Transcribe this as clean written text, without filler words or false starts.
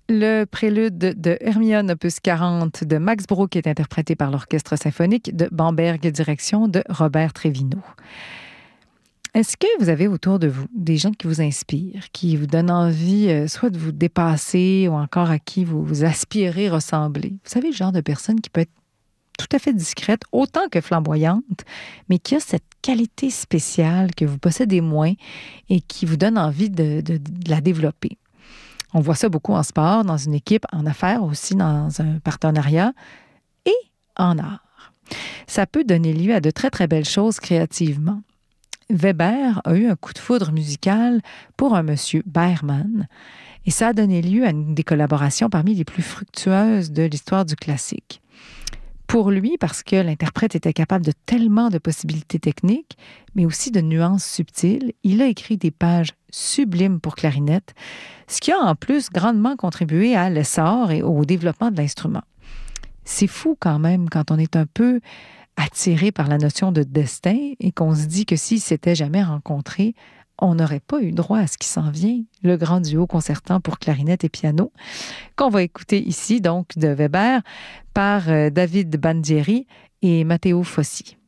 Le prélude de Hermione, opus 40 de Max Bruch est interprété par l'Orchestre symphonique de Bamberg, direction de Robert Trevino. Est-ce que vous avez autour de vous des gens qui vous inspirent, qui vous donnent envie soit de vous dépasser ou encore à qui vous aspirez ressembler? Vous savez, le genre de personne qui peut être tout à fait discrète, autant que flamboyante, mais qui a cette qualité spéciale que vous possédez moins et qui vous donne envie de la développer. On voit ça beaucoup en sport, dans une équipe, en affaires aussi, dans un partenariat et en art. Ça peut donner lieu à de très, très belles choses créativement. Weber a eu un coup de foudre musical pour un monsieur Berman et ça a donné lieu à des collaborations parmi les plus fructueuses de l'histoire du classique. Pour lui, parce que l'interprète était capable de tellement de possibilités techniques, mais aussi de nuances subtiles, il a écrit des pages sublimes pour clarinette, ce qui a en plus grandement contribué à l'essor et au développement de l'instrument. C'est fou quand même quand on est un peu attiré par la notion de destin et qu'on se dit que s'ils s'étaient jamais rencontrés, on n'aurait pas eu droit à ce qui s'en vient, le grand duo concertant pour clarinette et piano, qu'on va écouter ici, donc, de Weber, par David Bandieri et Matteo Fossi.